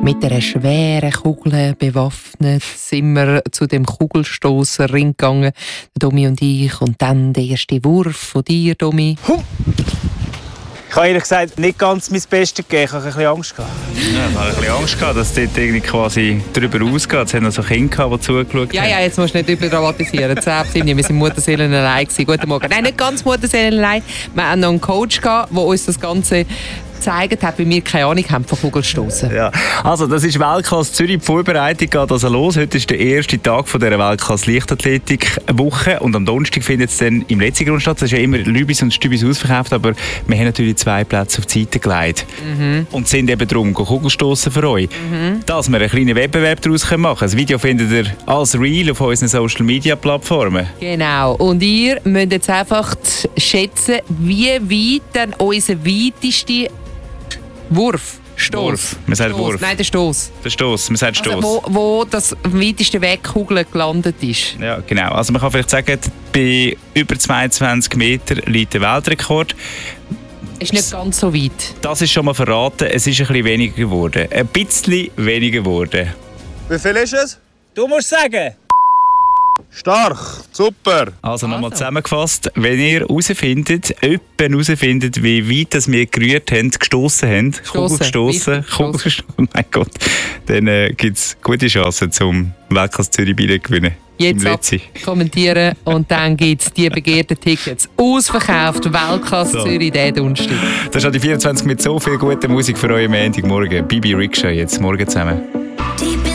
Mit einer schweren Kugel bewaffnet sind wir zu dem Kugelstoßer-Ring gegangen, Domi und ich. Und dann der erste Wurf von dir, Domi. Ich habe ehrlich gesagt nicht ganz mein Bestes gegeben. Ich hatte ein bisschen Angst. Ja, ich hatte ein bisschen Angst, dass dort irgendwie quasi darüber ausgeht. Es hat noch so Kinder, die zugeschaut haben. Ja, jetzt musst du nicht überdramatisieren. Wir sind Mutterseelen allein gewesen. Guten Morgen. Nein, nicht ganz Mutterseelen allein. Wir haben noch einen Coach gehabt, der uns das Ganze gezeigt hat, weil wir keine Ahnung haben von Kugelstoßen. Ja. Also, das ist Weltklasse Zürich. Die Vorbereitung geht also los. Heute ist der erste Tag von dieser Weltklasse Leichtathletik-Woche. Und am Donnerstag findet es dann im letzten Grund statt. Das ist ja immer Lübis und Stübis ausverkauft, aber wir haben natürlich 2 Plätze auf die Seite gelegt. Und sind eben darum Kugelstoßen für euch. Dass wir einen kleinen Wettbewerb daraus machen können. Das Video findet ihr als Reel auf unseren Social-Media-Plattformen. Genau. Und ihr müsst jetzt einfach schätzen, wie weit dann unser weitester Wurf. Stoß. Man sagt Wurf. Nein, der Stoß. Der Stoß. Man sagt Stoß. Also wo das weiteste Wegkugeln gelandet ist. Ja, genau. Also man kann vielleicht sagen, bei über 22 Metern liegt der Weltrekord. Ist nicht ganz so weit. Das ist schon mal verraten. Es ist ein bisschen weniger geworden. Ein bisschen weniger geworden. Wie viel ist es? Du musst sagen. Stark, super. Also nochmal zusammengefasst, wenn ihr herausfindet, wie weit das wir gerührt haben, gestossen haben, Kugelgestossen, mein Gott, dann gibt es gute Chancen, zum Weltklasse Zürich Billett gewinnen. Jetzt kommentieren und dann gibt es die begehrten Tickets. Ausverkauft, Weltklasse Zürich, diesen Donnerstag. Das ist die 24 mit so viel guter Musik für euch am Montagmorgen. Bibi Rikscha, jetzt morgen zusammen.